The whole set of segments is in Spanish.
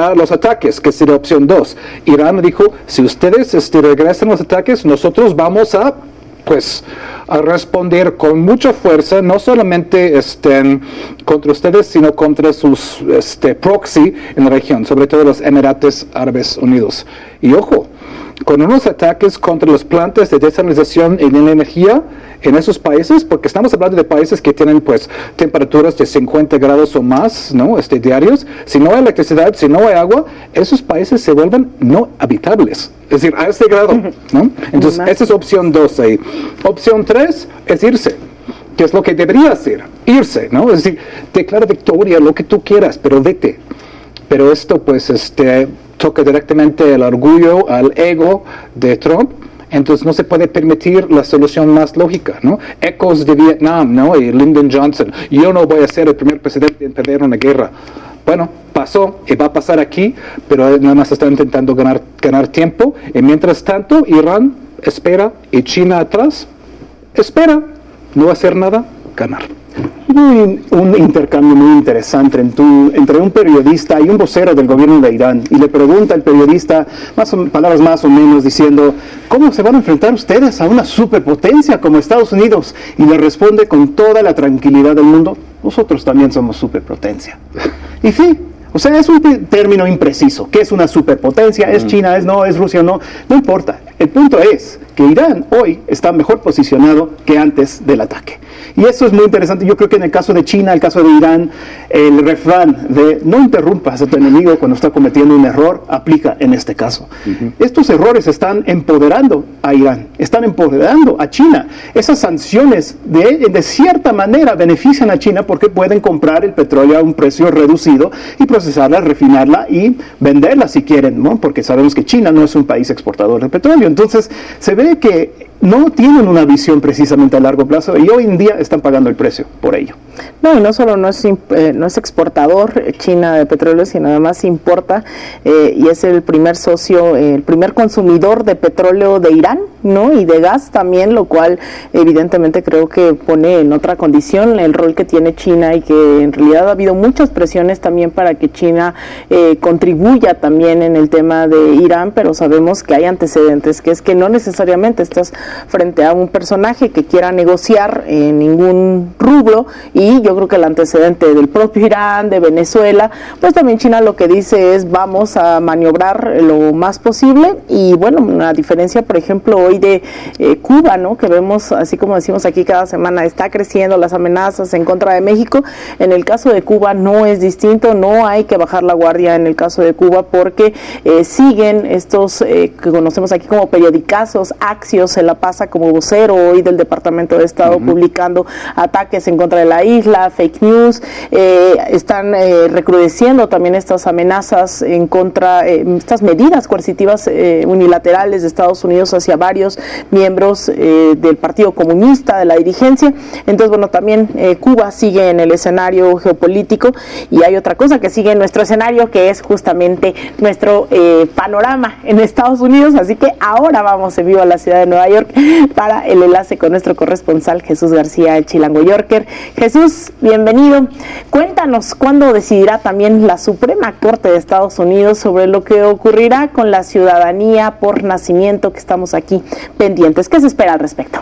a los ataques, que sería opción 2. Irán dijo, si ustedes regresan los ataques, nosotros vamos a responder con mucha fuerza, no solamente contra ustedes, sino contra sus proxy en la región, sobre todo los Emiratos Árabes Unidos. Y ojo, con unos ataques contra las plantas de desalinización y de energía en esos países, porque estamos hablando de países que tienen temperaturas de 50 grados o más, ¿no? Diarios. Si no hay electricidad, si no hay agua, esos países se vuelven no habitables. Es decir, a ese grado, ¿no? Entonces, esa es opción 2 ahí. Opción 3 es irse, que es lo que debería hacer, irse, ¿no? Es decir, declara victoria, lo que tú quieras, pero vete. Pero esto, toca directamente al orgullo, al ego de Trump. Entonces no se puede permitir la solución más lógica, ¿no? Ecos de Vietnam, ¿no? Y Lyndon Johnson. Yo no voy a ser el primer presidente en perder una guerra. Bueno, pasó y va a pasar aquí, pero nada más está intentando ganar tiempo. Y mientras tanto, Irán espera y China atrás espera, no hacer nada, ganar. Un intercambio muy interesante entre un periodista y un vocero del gobierno de Irán, y le pregunta al periodista, palabras más o menos, diciendo, ¿cómo se van a enfrentar ustedes a una superpotencia como Estados Unidos? Y le responde con toda la tranquilidad del mundo, nosotros también somos superpotencia. Y sí, o sea, es un término impreciso. ¿Qué es una superpotencia? ¿Es China? ¿Es no? ¿Es Rusia? No importa. El punto es que Irán hoy está mejor posicionado que antes del ataque. Y eso es muy interesante. Yo creo que en el caso de China, el caso de Irán, el refrán de no interrumpas a tu enemigo cuando está cometiendo un error, aplica en este caso. Estos errores están empoderando a Irán, están empoderando a China. Esas sanciones de cierta manera benefician a China porque pueden comprar el petróleo a un precio reducido y procesarla, refinarla y venderla si quieren, ¿no? Porque sabemos que China no es un país exportador de petróleo. Entonces se ve que no tienen una visión precisamente a largo plazo y hoy en día están pagando el precio por ello. No, y no solo no es exportador China de petróleo, sino además importa y es el primer socio, el primer consumidor de petróleo de Irán, ¿no? Y de gas también, lo cual evidentemente creo que pone en otra condición el rol que tiene China, y que en realidad ha habido muchas presiones también para que China contribuya también en el tema de Irán, pero sabemos que hay antecedentes, que es que no necesariamente estás frente a un personaje que quiera negociar en ningún rubro, y yo creo que el antecedente del propio Irán, de Venezuela, pues también China lo que dice es vamos a maniobrar lo más posible. Y bueno, una diferencia por ejemplo hoy de Cuba, ¿no? Que vemos, así como decimos aquí cada semana, está creciendo las amenazas en contra de México. En el caso de Cuba no es distinto, no hay que bajar la guardia en el caso de Cuba, porque siguen estos que conocemos aquí como periodicazos. Axios se la pasa como vocero hoy del Departamento de Estado publicando ataques en contra de la isla, fake news, están recrudeciendo también estas amenazas en contra, estas medidas coercitivas unilaterales de Estados Unidos hacia varios miembros del Partido Comunista, de la dirigencia. Entonces, bueno, también Cuba sigue en el escenario geopolítico, y hay otra cosa que sigue en nuestro escenario, que es justamente nuestro panorama en Estados Unidos. Así que ahora vamos en vivo a la ciudad de Nueva York para el enlace con nuestro corresponsal Jesús García, el Chilango Yorker. Jesús, bienvenido. Cuéntanos cuándo decidirá también la Suprema Corte de Estados Unidos sobre lo que ocurrirá con la ciudadanía por nacimiento, que estamos aquí pendientes. ¿Qué se espera al respecto?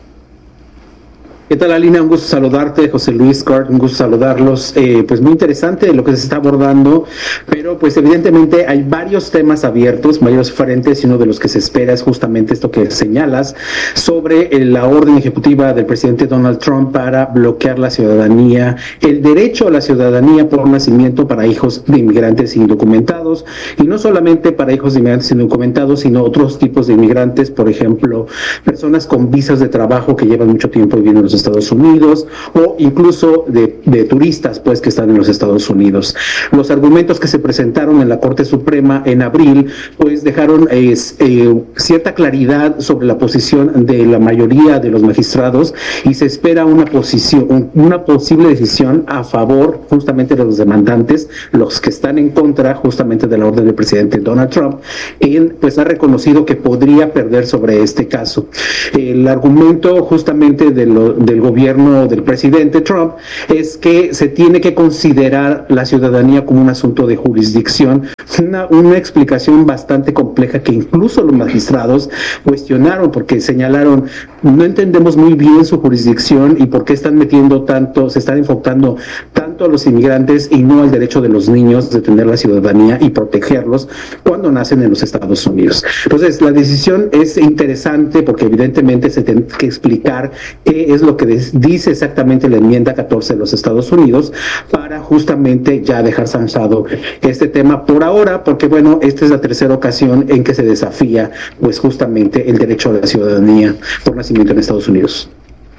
¿Qué tal, Alina? Un gusto saludarte, José Luis Cort, un gusto saludarlos. Pues muy interesante lo que se está abordando, pero pues evidentemente hay varios temas abiertos, varios frentes, y uno de los que se espera es justamente esto que señalas sobre la orden ejecutiva del presidente Donald Trump para bloquear la ciudadanía, el derecho a la ciudadanía por nacimiento para hijos de inmigrantes indocumentados, y no solamente para hijos de inmigrantes indocumentados, sino otros tipos de inmigrantes, por ejemplo, personas con visas de trabajo que llevan mucho tiempo viviendo en los Estados Unidos, o incluso de turistas pues que están en los Estados Unidos. Los argumentos que se presentaron en la Corte Suprema en abril pues dejaron cierta claridad sobre la posición de la mayoría de los magistrados, y se espera una posible decisión a favor justamente de los demandantes, los que están en contra justamente de la orden del presidente Donald Trump. Él pues ha reconocido que podría perder sobre este caso. El argumento justamente del gobierno del presidente Trump es que se tiene que considerar la ciudadanía como un asunto de jurisdicción una explicación bastante compleja que incluso los magistrados cuestionaron porque señalaron, no entendemos muy bien su jurisdicción y por qué están metiendo tanto, se están enfocando tanto a los inmigrantes y no al derecho de los niños de tener la ciudadanía y protegerlos cuando nacen en los Estados Unidos. Entonces, la decisión es interesante porque evidentemente se tiene que explicar qué es lo que dice exactamente la enmienda 14 de los Estados Unidos para justamente ya dejar zanjado este tema por ahora, porque bueno, esta es la tercera ocasión en que se desafía pues justamente el derecho a la ciudadanía por nacimiento en Estados Unidos.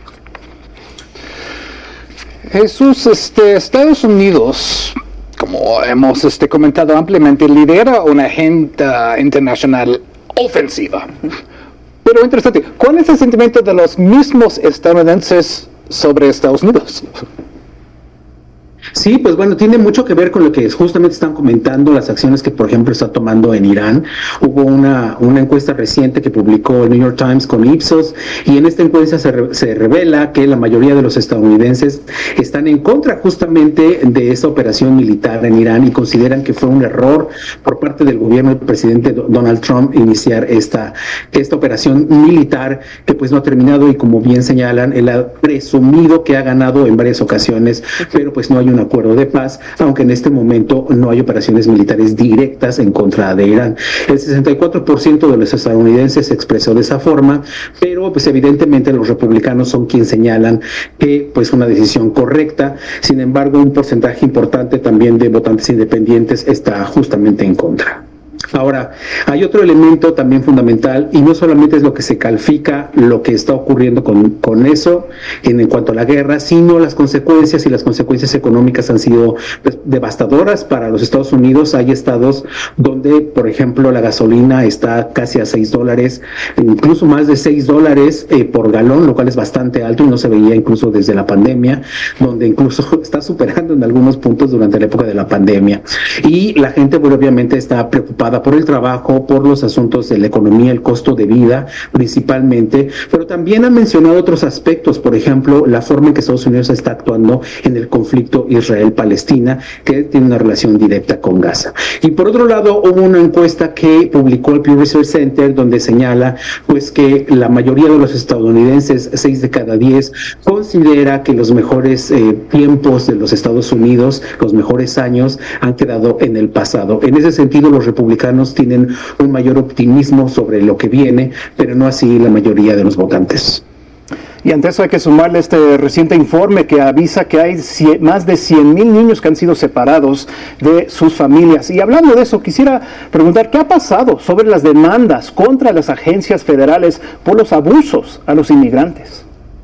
Jesús, Estados Unidos, como hemos comentado ampliamente, lidera una agenda internacional ofensiva. Pero interesante, ¿cuál es el sentimiento de los mismos estadounidenses sobre Estados Unidos? Sí, pues bueno, tiene mucho que ver con lo que justamente están comentando, las acciones que, por ejemplo, está tomando en Irán. Hubo una encuesta reciente que publicó el New York Times con Ipsos, y en esta encuesta se revela que la mayoría de los estadounidenses están en contra justamente de esta operación militar en Irán y consideran que fue un error por parte del gobierno del presidente Donald Trump iniciar esta operación militar que pues no ha terminado y, como bien señalan, él ha presumido que ha ganado en varias ocasiones, pero pues no hay un acuerdo de paz, aunque en este momento no hay operaciones militares directas en contra de Irán. El 64% de los estadounidenses se expresó de esa forma, pero pues evidentemente los republicanos son quienes señalan que pues una decisión correcta. Sin embargo, un porcentaje importante también de votantes independientes está justamente en contra. Ahora, hay otro elemento también fundamental, y no solamente es lo que se califica, lo que está ocurriendo con eso en cuanto a la guerra, sino las consecuencias, y las consecuencias económicas han sido pues, devastadoras para los Estados Unidos. Hay estados donde, por ejemplo, la gasolina está casi a $6, incluso más de $6 por galón, lo cual es bastante alto y no se veía incluso desde la pandemia, donde incluso está superando en algunos puntos durante la época de la pandemia. Y la gente, bueno, obviamente está preocupada por el trabajo, por los asuntos de la economía, el costo de vida principalmente, pero también han mencionado otros aspectos, por ejemplo, la forma en que Estados Unidos está actuando en el conflicto Israel-Palestina, que tiene una relación directa con Gaza. Y por otro lado, hubo una encuesta que publicó el Pew Research Center donde señala pues que la mayoría de los estadounidenses, 6 de cada 10, considera que los mejores tiempos de los Estados Unidos, los mejores años, han quedado en el pasado. En ese sentido, los republicanos tienen un mayor optimismo sobre lo que viene, pero no así la mayoría de los votantes. Y ante eso hay que sumarle este reciente informe que avisa que hay más de 100,000 niños que han sido separados de sus familias. Y hablando de eso, quisiera preguntar, ¿qué ha pasado sobre las demandas contra las agencias federales por los abusos a los inmigrantes?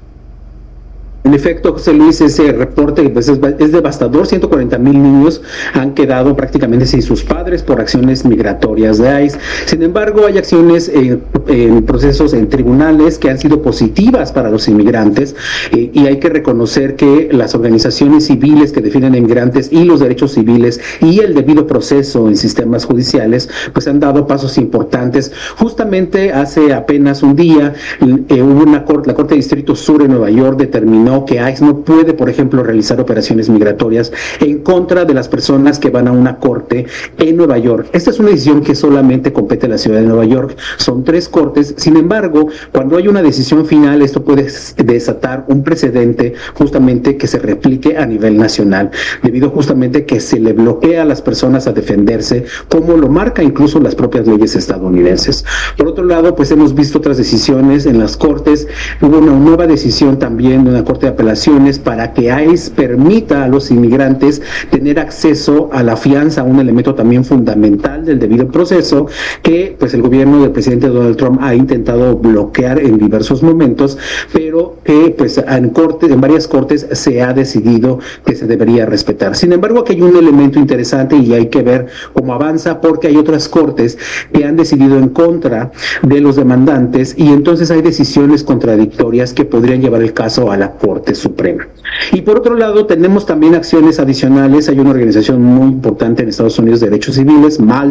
En efecto, José Luis, ese reporte pues es devastador. 140,000 niños han quedado prácticamente sin sus padres por acciones migratorias de ICE. Sin embargo, hay acciones en procesos en tribunales que han sido positivas para los inmigrantes, y hay que reconocer que las organizaciones civiles que defienden a inmigrantes y los derechos civiles y el debido proceso en sistemas judiciales pues han dado pasos importantes. Justamente hace apenas un día hubo la Corte de Distrito Sur en Nueva York determinó que ICE no puede, por ejemplo, realizar operaciones migratorias en contra de las personas que van a una corte en Nueva York. Esta es una decisión que solamente compete a la ciudad de Nueva York. Son 3 cortes. Sin embargo, cuando hay una decisión final, esto puede desatar un precedente justamente que se replique a nivel nacional, debido justamente que se le bloquea a las personas a defenderse, como lo marca incluso las propias leyes estadounidenses. Por otro lado, pues hemos visto otras decisiones en las cortes. Hubo una nueva decisión también de una corte de apelaciones para que ICE permita a los inmigrantes tener acceso a la fianza, un elemento también fundamental del debido proceso que pues el gobierno del presidente Donald Trump ha intentado bloquear en diversos momentos, pero que pues en varias cortes se ha decidido que se debería respetar. Sin embargo, aquí hay un elemento interesante y hay que ver cómo avanza, porque hay otras cortes que han decidido en contra de los demandantes, y entonces hay decisiones contradictorias que podrían llevar el caso a la Corte Suprema. Y por otro lado, tenemos también acciones adicionales. Hay una organización muy importante en Estados Unidos de derechos civiles, MALDE,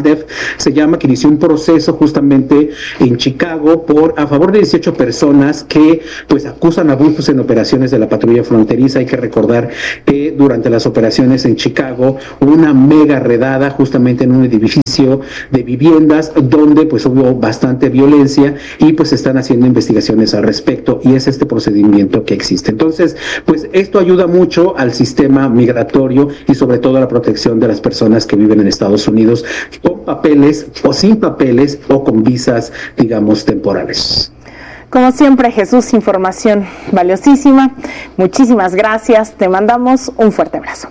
MALDEF se llama, que inició un proceso justamente en Chicago a favor de 18 personas que pues acusan abusos en operaciones de la patrulla fronteriza. Hay que recordar que durante las operaciones en Chicago hubo una mega redada justamente en un edificio de viviendas donde pues hubo bastante violencia y pues se están haciendo investigaciones al respecto, y es este procedimiento que existe. Entonces, pues esto ayuda mucho al sistema migratorio y sobre todo a la protección de las personas que viven en Estados Unidos con papeles o sin papeles o con visas, digamos, temporales. Como siempre, Jesús, información valiosísima. Muchísimas gracias. Te mandamos un fuerte abrazo.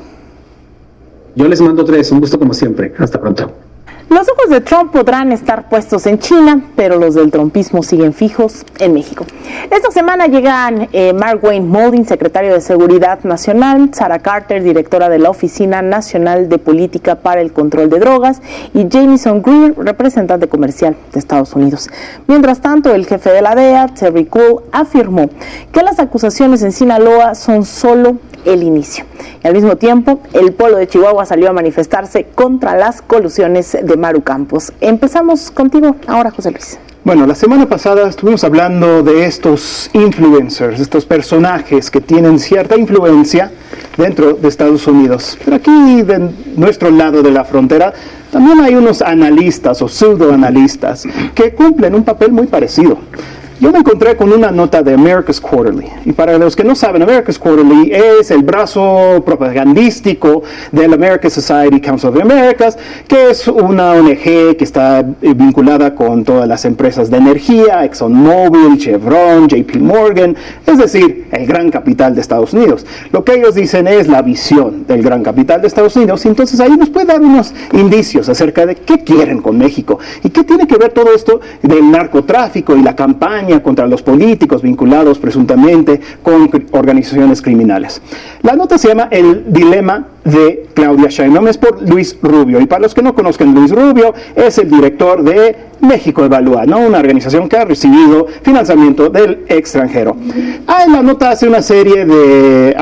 Yo les mando 3. Un gusto como siempre. Hasta pronto. Los ojos de Trump podrán estar puestos en China, pero los del trumpismo siguen fijos en México. Esta semana llegan Mark Wayne Molding, secretario de Seguridad Nacional, Sarah Carter, directora de la Oficina Nacional de Política para el Control de Drogas, y Jamieson Greer, representante comercial de Estados Unidos. Mientras tanto, el jefe de la DEA, Terry Cole, afirmó que las acusaciones en Sinaloa son solo el inicio. Y al mismo tiempo, el pueblo de Chihuahua salió a manifestarse contra las colusiones de Maru Campos. Empezamos contigo ahora, José Luis. Bueno, la semana pasada estuvimos hablando de estos influencers, estos personajes que tienen cierta influencia dentro de Estados Unidos. Pero aquí, de nuestro lado de la frontera, también hay unos analistas o pseudoanalistas que cumplen un papel muy parecido. Yo me encontré con una nota de America's Quarterly, y para los que no saben, America's Quarterly es el brazo propagandístico del American Society Council of the Americas, que es una ONG que está vinculada con todas las empresas de energía, ExxonMobil, Chevron, JP Morgan, es decir, el gran capital de Estados Unidos. Lo que ellos dicen es la visión del gran capital de Estados Unidos, y entonces ahí nos puede dar unos indicios acerca de qué quieren con México, y qué tiene que ver todo esto del narcotráfico y la campaña contra los políticos vinculados presuntamente con organizaciones criminales. La nota se llama El Dilema de Claudia Sheinbaum, es por Luis Rubio, y para los que no conozcan, Luis Rubio es el director de México Evalúa, ¿no? Una organización que ha recibido financiamiento del extranjero. La nota hace una serie de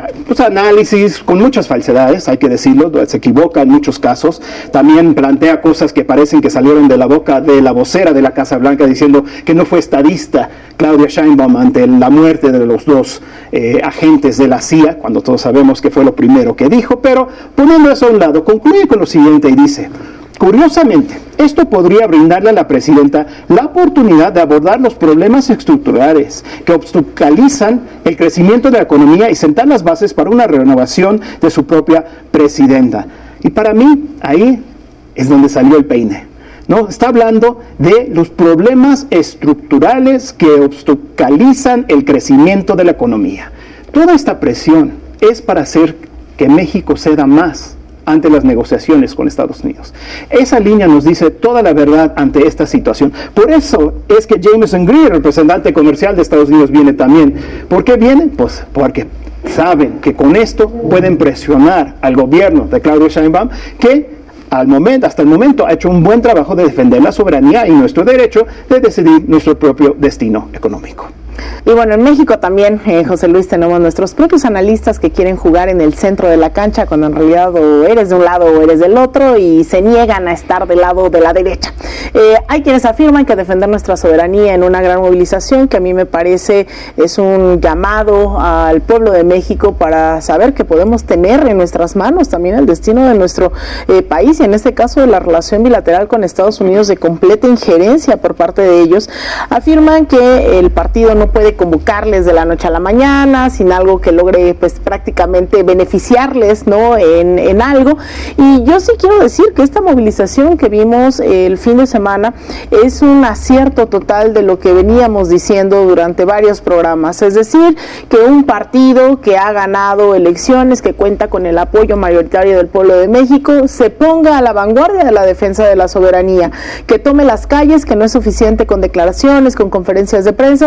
análisis con muchas falsedades, hay que decirlo, se equivoca en muchos casos. También plantea cosas que parecen que salieron de la boca de la vocera de la Casa Blanca, diciendo que no fue estadista Claudia Sheinbaum ante la muerte de los dos agentes de la CIA, cuando todos sabemos que fue lo primero que dijo. Pero poniendo eso a un lado, concluye con lo siguiente y dice: curiosamente, esto podría brindarle a la presidenta la oportunidad de abordar los problemas estructurales que obstaculizan el crecimiento de la economía y sentar las bases para una renovación de su propia presidenta. Y para mí, ahí es donde salió el peine, ¿no? Está hablando de los problemas estructurales que obstaculizan el crecimiento de la economía. Toda esta presión es para hacer que México ceda más ante las negociaciones con Estados Unidos. Esa línea nos dice toda la verdad ante esta situación. Por eso es que Jamieson Greer, representante comercial de Estados Unidos, viene también. ¿Por qué viene? Pues porque saben que con esto pueden presionar al gobierno de Claudia Sheinbaum, que hasta el momento ha hecho un buen trabajo de defender la soberanía y nuestro derecho de decidir nuestro propio destino económico. Y bueno, en México también, José Luis, tenemos nuestros propios analistas que quieren jugar en el centro de la cancha, cuando en realidad o eres de un lado o eres del otro, y se niegan a estar del lado de la derecha. Hay quienes afirman que defender nuestra soberanía en una gran movilización, que a mí me parece es un llamado al pueblo de México para saber que podemos tener en nuestras manos también el destino de nuestro país, y en este caso de la relación bilateral con Estados Unidos, de completa injerencia por parte de ellos. Afirman que el partido no puede convocarles de la noche a la mañana sin algo que logre pues prácticamente beneficiarles, ¿no? en algo. Y yo sí quiero decir que esta movilización que vimos el fin de semana es un acierto total de lo que veníamos diciendo durante varios programas, es decir, que un partido que ha ganado elecciones, que cuenta con el apoyo mayoritario del pueblo de México, se ponga a la vanguardia de la defensa de la soberanía, que tome las calles, que no es suficiente con declaraciones, con conferencias de prensa,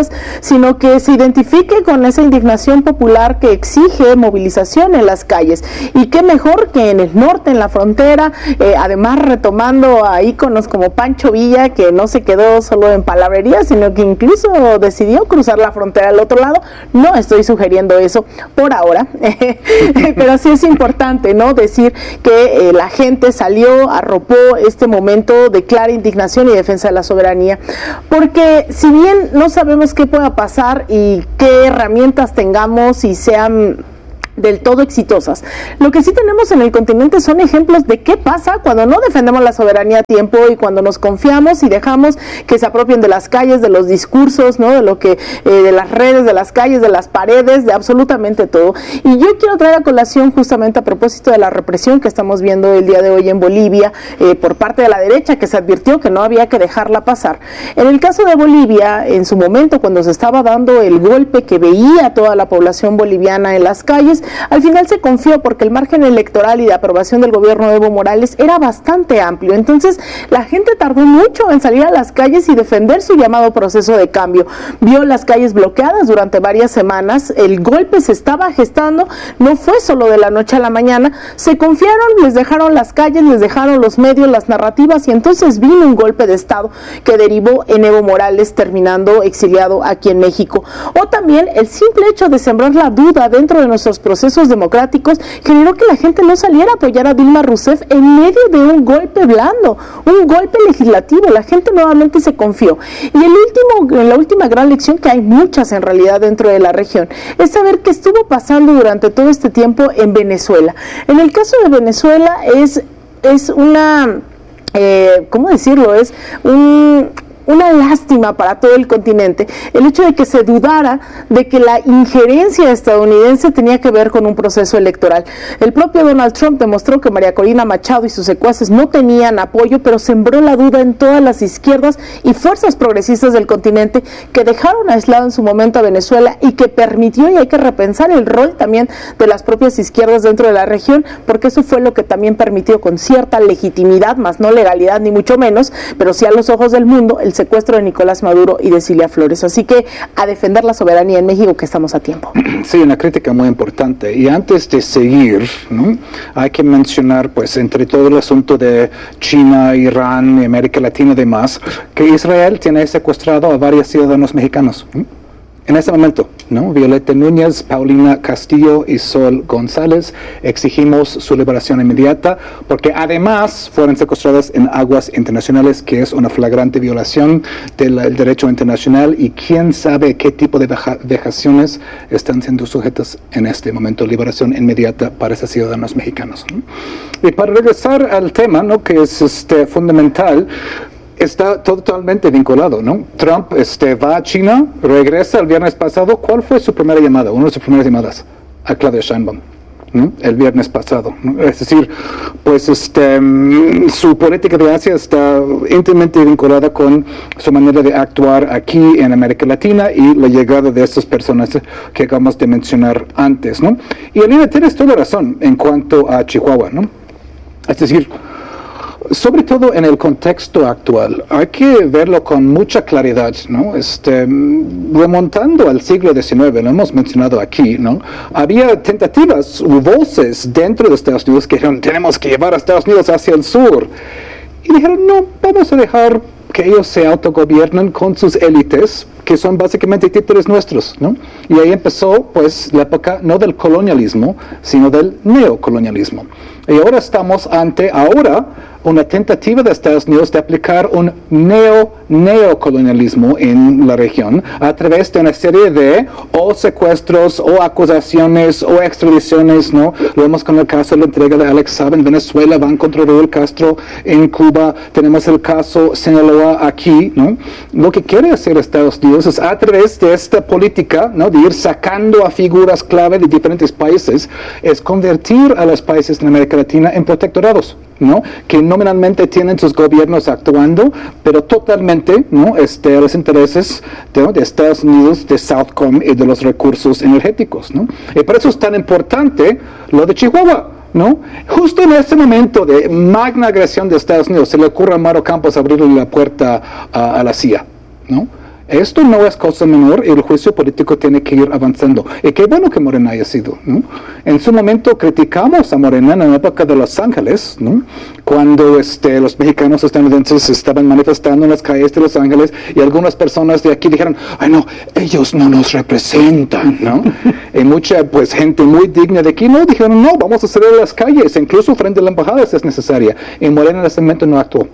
sino que se identifique con esa indignación popular que exige movilización en las calles. Y qué mejor que en el norte, en la frontera, además retomando a íconos como Pancho Villa, que no se quedó solo en palabrería, sino que incluso decidió cruzar la frontera al otro lado. No estoy sugiriendo eso por ahora, pero sí es importante, ¿no?, decir que la gente salió, arropó este momento de clara indignación y defensa de la soberanía, porque si bien no sabemos qué pueda pasar y qué herramientas tengamos y sean del todo exitosas, lo que sí tenemos en el continente son ejemplos de qué pasa cuando no defendemos la soberanía a tiempo y cuando nos confiamos y dejamos que se apropien de las calles, de los discursos, ¿no?, de lo que de las redes, de las calles, de las paredes, de absolutamente todo. Y yo quiero traer a colación, justamente a propósito de la represión que estamos viendo el día de hoy en Bolivia por parte de la derecha, que se advirtió que no había que dejarla pasar. En el caso de Bolivia, en su momento, cuando se estaba dando el golpe que veía toda la población boliviana en las calles, al final se confió porque el margen electoral y de aprobación del gobierno de Evo Morales era bastante amplio. Entonces la gente tardó mucho en salir a las calles y defender su llamado proceso de cambio. Vio las calles bloqueadas durante varias semanas, el golpe se estaba gestando, no fue solo de la noche a la mañana, se confiaron, les dejaron las calles, les dejaron los medios, las narrativas, y entonces vino un golpe de Estado que derivó en Evo Morales terminando exiliado aquí en México. O también el simple hecho de sembrar la duda dentro de nuestros procesos democráticos generó que la gente no saliera a apoyar a Dilma Rousseff en medio de un golpe blando, un golpe legislativo. La gente nuevamente se confió. Y la última gran lección, que hay muchas en realidad dentro de la región, es saber qué estuvo pasando durante todo este tiempo en Venezuela. En el caso de Venezuela es una, ¿cómo decirlo? Es una lástima para todo el continente el hecho de que se dudara de que la injerencia estadounidense tenía que ver con un proceso electoral. El propio Donald Trump demostró que María Corina Machado y sus secuaces no tenían apoyo, pero sembró la duda en todas las izquierdas y fuerzas progresistas del continente, que dejaron aislado en su momento a Venezuela y que permitió, y hay que repensar el rol también de las propias izquierdas dentro de la región, porque eso fue lo que también permitió con cierta legitimidad, más no legalidad ni mucho menos, pero sí a los ojos del mundo, el secuestro de Nicolás Maduro y de Cilia Flores. Así que a defender la soberanía en México, que estamos a tiempo. Sí, una crítica muy importante. Y antes de seguir, ¿no?, hay que mencionar, pues, entre todo el asunto de China, Irán, América Latina y demás, que Israel tiene secuestrado a varios ciudadanos mexicanos, ¿no?, en ese momento, ¿no? Violeta Núñez, Paulina Castillo y Sol González. Exigimos su liberación inmediata porque además fueron secuestradas en aguas internacionales, que es una flagrante violación del derecho internacional, y quién sabe qué tipo de vejaciones están siendo sujetas en este momento. Liberación inmediata para esos ciudadanos mexicanos, ¿no? Y para regresar al tema, ¿no?, que es fundamental, está totalmente vinculado, ¿no? Trump va a China, regresa el viernes pasado. ¿Cuál fue su primera llamada? Una de sus primeras llamadas a Claudia Sheinbaum, ¿no?, el viernes pasado, ¿no? Es decir, pues su política de Asia está íntimamente vinculada con su manera de actuar aquí en América Latina y la llegada de estas personas que acabamos de mencionar antes, ¿no? Y Alina, tienes toda razón en cuanto a Chihuahua, ¿no? Es decir, sobre todo en el contexto actual, hay que verlo con mucha claridad, ¿no? Remontando al siglo XIX, lo hemos mencionado aquí, ¿no? Había tentativas u voces dentro de Estados Unidos que dijeron, tenemos que llevar a Estados Unidos hacia el sur. Y dijeron, no, vamos a dejar que ellos se autogobiernen con sus élites, que son básicamente títeres nuestros, ¿no? Y ahí empezó, pues, la época no del colonialismo, sino del neocolonialismo. Y ahora estamos ante una tentativa de Estados Unidos de aplicar un neocolonialismo en la región a través de una serie de o secuestros o acusaciones o extradiciones, ¿no? Lo vemos con el caso de la entrega de Alex Saab en Venezuela, van contra Raúl Castro en Cuba, tenemos el caso Sinaloa aquí, ¿no? Lo que quiere hacer Estados Unidos es, a través de esta política, ¿no?, de ir sacando a figuras clave de diferentes países, es convertir a los países de América Latina en protectorados, ¿no?, que nominalmente tienen sus gobiernos actuando, pero totalmente, ¿no?, a los intereses de Estados Unidos, de Southcom y de los recursos energéticos, ¿no? Y por eso es tan importante lo de Chihuahua, ¿no? Justo en este momento de magna agresión de Estados Unidos, se le ocurre a Mauro Campos abrirle la puerta a la CIA, ¿no? Esto no es cosa menor y el juicio político tiene que ir avanzando. Y qué bueno que Morena haya sido, ¿no? En su momento criticamos a Morena en la época de Los Ángeles, ¿no? Cuando los mexicanos estadounidenses estaban manifestando en las calles de Los Ángeles y algunas personas de aquí dijeron, ay no, ellos no nos representan, ¿no? Y mucha pues gente muy digna de aquí no dijeron, no, vamos a salir a las calles, incluso frente a la embajada si es necesaria. Y Morena en ese momento no actuó.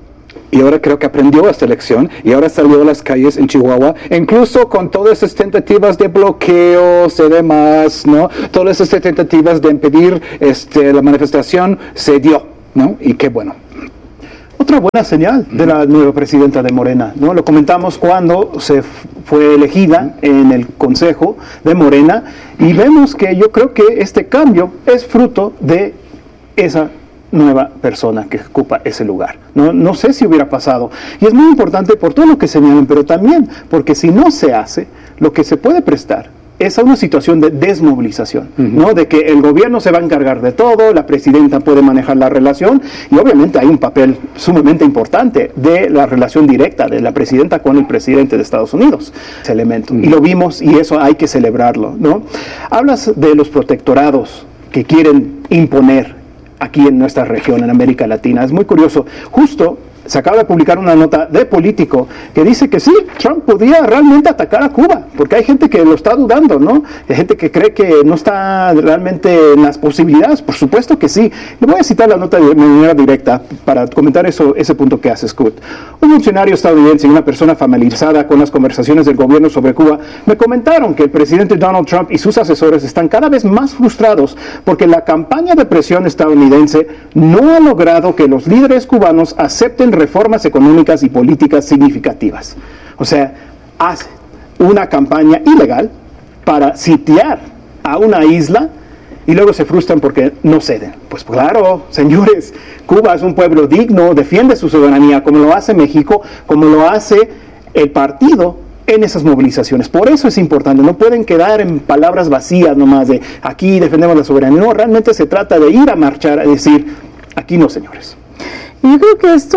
Y ahora creo que aprendió esta lección y ahora salió a las calles en Chihuahua, incluso con todas esas tentativas de bloqueos y demás, ¿no? Todas esas tentativas de impedir la manifestación se dio, ¿no? Y qué bueno. Otra buena señal de la nueva presidenta de Morena, ¿no? Lo comentamos cuando se fue elegida en el Consejo de Morena y vemos que yo creo que este cambio es fruto de esa nueva persona que ocupa ese lugar. No sé si hubiera pasado. Y es muy importante por todo lo que señalan, pero también porque si no se hace, lo que se puede prestar es a una situación de desmovilización, ¿no? De que el gobierno se va a encargar de todo, la presidenta puede manejar la relación y obviamente hay un papel sumamente importante de la relación directa de la presidenta con el presidente de Estados Unidos, ese elemento. Y lo vimos y eso hay que celebrarlo, ¿no? Hablas de los protectorados que quieren imponer aquí en nuestra región, en América Latina. Es muy curioso. Justo se acaba de publicar una nota de Político que dice que sí, Trump podría realmente atacar a Cuba, porque hay gente que lo está dudando, ¿no? Hay gente que cree que no está realmente en las posibilidades. Por supuesto que sí. Le voy a citar la nota de manera directa para comentar ese punto que hace Scott. Un funcionario estadounidense y una persona familiarizada con las conversaciones del gobierno sobre Cuba me comentaron que el presidente Donald Trump y sus asesores están cada vez más frustrados porque la campaña de presión estadounidense no ha logrado que los líderes cubanos acepten reformas económicas y políticas significativas. O sea, hace una campaña ilegal para sitiar a una isla y luego se frustran porque no ceden. Pues claro, señores, Cuba es un pueblo digno, defiende su soberanía, como lo hace México, como lo hace el partido en esas movilizaciones. Por eso es importante, no pueden quedar en palabras vacías nomás de aquí defendemos la soberanía. No, realmente se trata de ir a marchar a decir, aquí no, señores. Yo creo que esto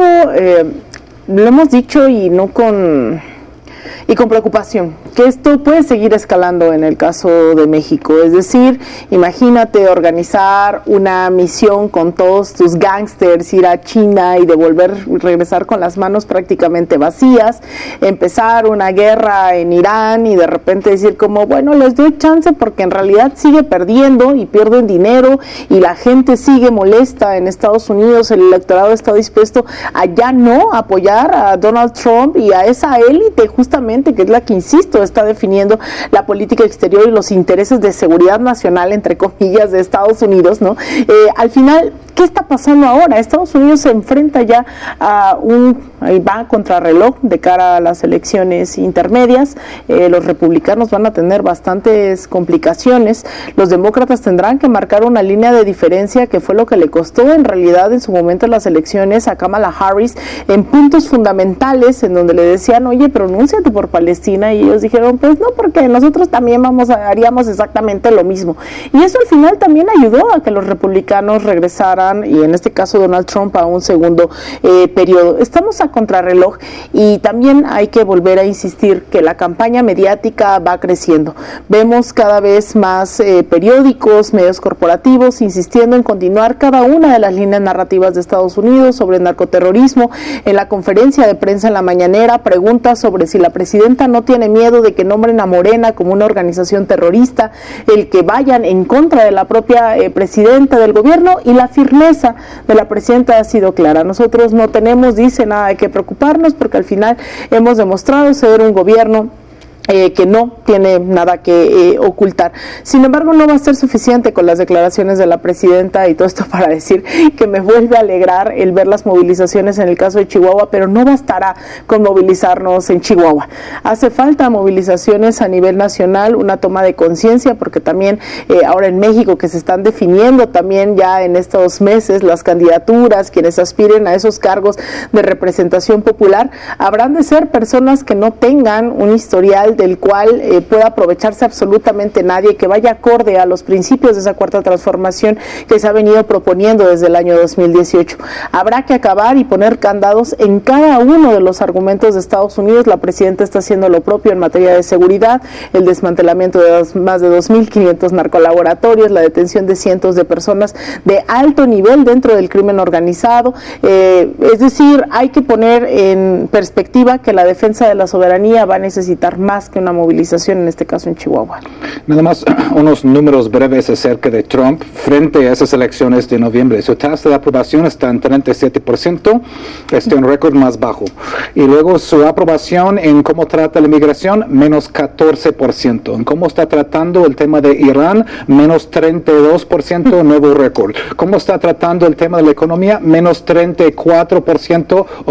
lo hemos dicho y con preocupación, que esto puede seguir escalando en el caso de México. Es decir, imagínate organizar una misión con todos tus gángsters, ir a China y regresar con las manos prácticamente vacías, empezar una guerra en Irán y de repente decir como, bueno, les doy chance porque en realidad sigue perdiendo y pierden dinero y la gente sigue molesta en Estados Unidos, el electorado está dispuesto a ya no apoyar a Donald Trump y a esa élite justamente que es la que, insisto, está definiendo la política exterior y los intereses de seguridad nacional, entre comillas, de Estados Unidos, ¿no? Al final, ¿qué está pasando ahora? Estados Unidos se enfrenta ya a ahí va contrarreloj de cara a las elecciones intermedias. Los republicanos van a tener bastantes complicaciones. Los demócratas tendrán que marcar una línea de diferencia que fue lo que le costó en realidad en su momento las elecciones a Kamala Harris en puntos fundamentales en donde le decían, oye, pronúnciate por Palestina, y ellos dijeron, pues no, porque nosotros también haríamos exactamente lo mismo. Y eso al final también ayudó a que los republicanos regresaran, y en este caso Donald Trump, a un segundo periodo. Estamos a contrarreloj y también hay que volver a insistir que la campaña mediática va creciendo. Vemos cada vez más periódicos, medios corporativos insistiendo en continuar cada una de las líneas narrativas de Estados Unidos sobre el narcoterrorismo. En la conferencia de prensa en la mañanera, preguntas sobre si la presidenta no tiene miedo de que nombren a Morena como una organización terrorista, el que vayan en contra de la propia presidenta del gobierno, y la firmeza de la presidenta ha sido clara. Nosotros no tenemos, dice, nada de qué preocuparnos porque al final hemos demostrado ser un gobierno que no tiene nada que ocultar. Sin embargo, no va a ser suficiente con las declaraciones de la presidenta y todo esto para decir que me vuelve a alegrar el ver las movilizaciones en el caso de Chihuahua, pero no bastará con movilizarnos en Chihuahua. Hace falta movilizaciones a nivel nacional, una toma de conciencia, porque también ahora en México, que se están definiendo también ya en estos meses las candidaturas, quienes aspiren a esos cargos de representación popular, habrán de ser personas que no tengan un historial social del cual pueda aprovecharse absolutamente nadie, que vaya acorde a los principios de esa cuarta transformación que se ha venido proponiendo desde el año 2018. Habrá que acabar y poner candados en cada uno de los argumentos de Estados Unidos. La presidenta está haciendo lo propio en materia de seguridad, el desmantelamiento de más de 2.500 narcolaboratorios, la detención de cientos de personas de alto nivel dentro del crimen organizado. Es decir, hay que poner en perspectiva que la defensa de la soberanía va a necesitar más que una movilización, en este caso en Chihuahua. Nada más unos números breves acerca de Trump frente a esas elecciones de noviembre. Su tasa de aprobación está en 37%, un récord más bajo. Y luego su aprobación en cómo trata la inmigración, menos 14%. En cómo está tratando el tema de Irán, menos 32%, nuevo récord. Cómo está tratando el tema de la economía, menos 34%.